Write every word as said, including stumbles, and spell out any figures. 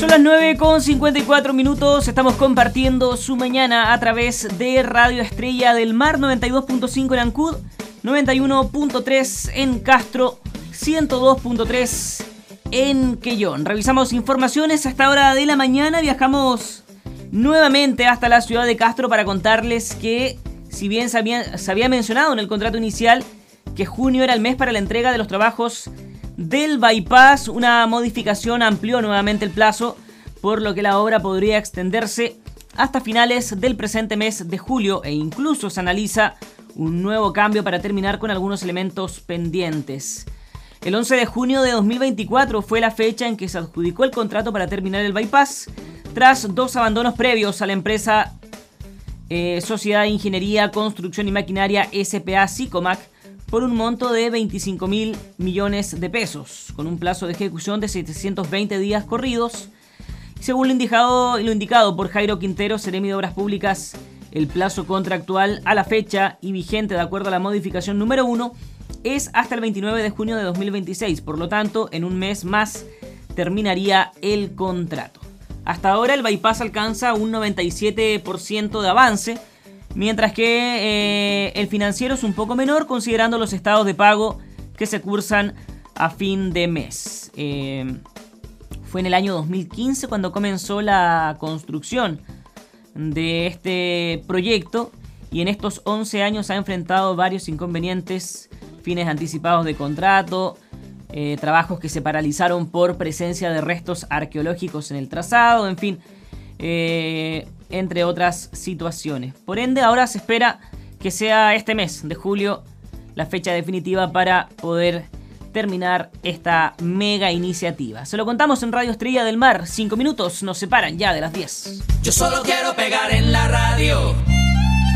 Son las nueve con cincuenta y cuatro minutos, estamos compartiendo su mañana a través de Radio Estrella del Mar, noventa y dos punto cinco en Ancud, noventa y uno punto tres en Castro, ciento dos punto tres en Quellón. Revisamos informaciones a esta hora de la mañana, viajamos nuevamente hasta la ciudad de Castro para contarles que, si bien se había, se había mencionado en el contrato inicial que junio era el mes para la entrega de los trabajos del bypass, una modificación amplió nuevamente el plazo, por lo que la obra podría extenderse hasta finales del presente mes de julio e incluso se analiza un nuevo cambio para terminar con algunos elementos pendientes. El once de junio de dos mil veinticuatro fue la fecha en que se adjudicó el contrato para terminar el bypass, tras dos abandonos previos a la empresa eh, Sociedad de Ingeniería, Construcción y Maquinaria S P A Sicomac, por un monto de veinticinco mil millones de pesos, con un plazo de ejecución de setecientos veinte días corridos. Según lo indicado, lo indicado por Jairo Quintero, Seremi de Obras Públicas, el plazo contractual a la fecha y vigente de acuerdo a la modificación número uno es hasta el veintinueve de junio de dos mil veintiséis, por lo tanto, en un mes más terminaría el contrato. Hasta ahora el bypass alcanza un noventa y siete por ciento de avance, mientras que eh, el financiero es un poco menor considerando los estados de pago que se cursan a fin de mes. Eh, fue en el año dos mil quince cuando comenzó la construcción de este proyecto y en estos once años ha enfrentado varios inconvenientes, fines anticipados de contrato, eh, trabajos que se paralizaron por presencia de restos arqueológicos en el trazado, en fin, eh, entre otras situaciones. Por ende, ahora se espera que sea este mes de julio la fecha definitiva para poder terminar esta mega iniciativa. Se lo contamos en Radio Estrella del Mar. Cinco minutos nos separan ya de las diez. Yo solo quiero pegar